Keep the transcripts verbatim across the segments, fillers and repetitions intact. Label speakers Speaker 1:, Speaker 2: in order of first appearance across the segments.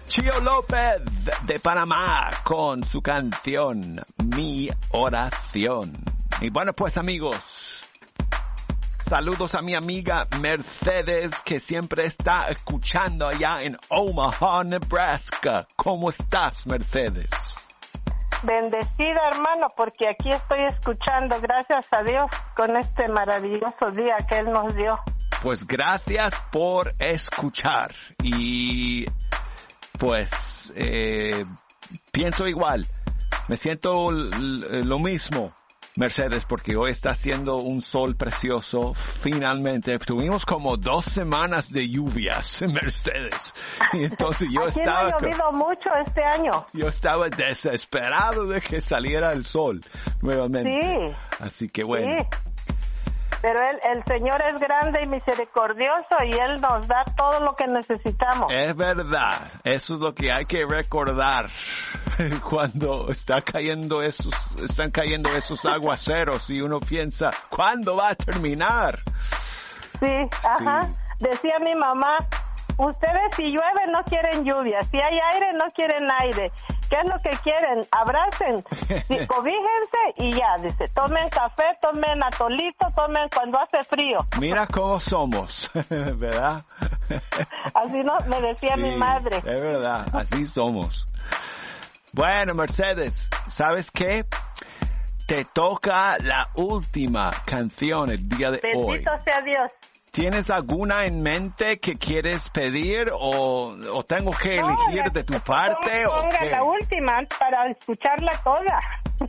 Speaker 1: Chio López de Panamá con su canción Mi Oración. Y bueno, pues amigos, saludos a mi amiga Mercedes, que siempre está escuchando allá en Omaha, Nebraska. ¿Cómo estás, Mercedes?
Speaker 2: Bendecida, hermano, porque aquí estoy escuchando, gracias a Dios, con este maravilloso día que Él nos dio.
Speaker 1: Pues gracias por escuchar. Y pues eh, pienso igual. Me siento l- lo mismo, Mercedes, porque hoy está haciendo un sol precioso. Finalmente tuvimos como dos semanas de lluvias, Mercedes, y entonces yo
Speaker 2: Aquí
Speaker 1: estaba
Speaker 2: no ha llovido mucho este año.
Speaker 1: yo estaba desesperado de que saliera el sol nuevamente.
Speaker 2: Sí.
Speaker 1: Así que bueno.
Speaker 2: Sí. Pero él, el Señor es grande y misericordioso y Él nos da todo lo que necesitamos.
Speaker 1: Es verdad, eso es lo que hay que recordar cuando está cayendo esos, están cayendo esos aguaceros y uno piensa, ¿cuándo va a terminar?
Speaker 2: Sí, ajá.
Speaker 1: Sí.
Speaker 2: Decía mi mamá, ustedes si llueve no quieren lluvia, si hay aire no quieren aire. ¿Qué es lo que quieren? Abracen, sí, cobíjense y ya, dice, tomen café, tomen atolito, tomen cuando hace frío.
Speaker 1: Mira cómo somos, ¿verdad?
Speaker 2: Así no, me decía
Speaker 1: Sí,
Speaker 2: mi madre.
Speaker 1: es verdad, así somos. Bueno, Mercedes, ¿sabes qué? Te toca la última canción el día de hoy.
Speaker 2: Bendito sea Dios.
Speaker 1: ¿Tienes alguna en mente que quieres pedir o, o tengo que
Speaker 2: No,
Speaker 1: elegir
Speaker 2: la-
Speaker 1: de tu parte?
Speaker 2: Ponga
Speaker 1: o qué?
Speaker 2: la última para escucharla toda.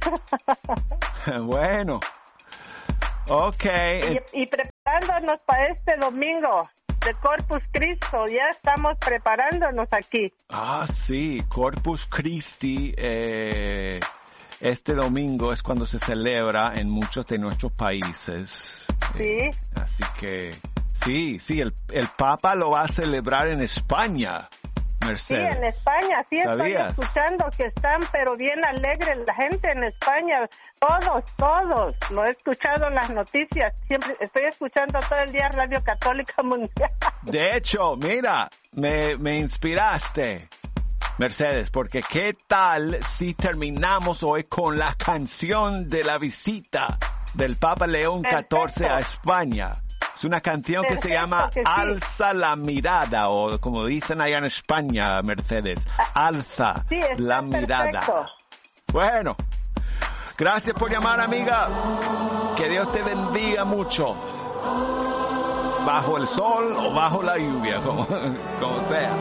Speaker 1: Bueno, ok.
Speaker 2: y, y preparándonos para este domingo de Corpus Christi, ya estamos preparándonos aquí.
Speaker 1: Ah, sí, Corpus Christi, eh, este domingo es cuando se celebra en muchos de nuestros países.
Speaker 2: Sí.
Speaker 1: Eh, así que, sí, sí, el, el Papa lo va a celebrar en España,
Speaker 2: Sí,
Speaker 1: Mercedes.
Speaker 2: en España, sí estoy
Speaker 1: ¿Sabías?
Speaker 2: escuchando que están pero bien alegres la gente en España, todos, todos, lo he escuchado en las noticias, siempre estoy escuchando todo el día Radio Católica Mundial.
Speaker 1: De hecho, mira, me, me inspiraste, Mercedes, porque ¿qué tal si terminamos hoy con la canción de la visita del Papa León catorce a España? Es una canción que se
Speaker 2: Perfecto,
Speaker 1: llama
Speaker 2: que sí.
Speaker 1: Alza la mirada, o como dicen allá en España, Mercedes, alza
Speaker 2: Sí, está
Speaker 1: la mirada.
Speaker 2: perfecto.
Speaker 1: Bueno, gracias por llamar, amiga. Que Dios te bendiga mucho. Bajo el sol o bajo la lluvia, como, como sea.